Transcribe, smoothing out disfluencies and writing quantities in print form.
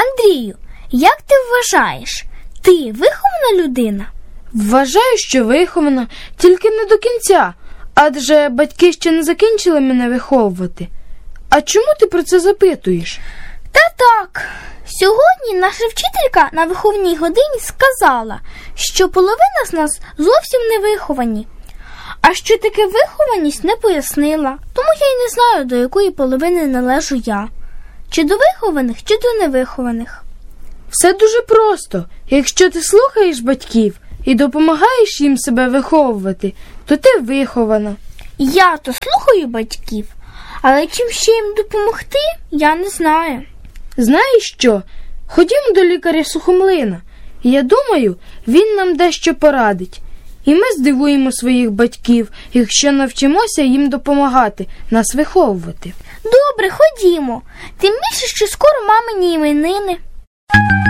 Андрію, як ти вважаєш, ти вихована людина? Вважаю, що вихована, тільки не до кінця, адже батьки ще не закінчили мене виховувати. А чому ти про це запитуєш? Та так, сьогодні наша вчителька на виховній годині сказала, що половина з нас зовсім не виховані. А що таке вихованість, не пояснила, тому я й не знаю, до якої половини належу я. Чи до вихованих, чи до невихованих. Все дуже просто. Якщо ти слухаєш батьків і допомагаєш їм себе виховувати, то ти вихована. Я то слухаю батьків, але чим ще їм допомогти, я не знаю. Знаєш що? Ходімо до лікаря Сухомлина. Я думаю, він нам дещо порадить. І ми здивуємо своїх батьків, якщо навчимося їм допомагати, нас виховувати. Добре, ходімо. Тим більше, що скоро мамині іменини.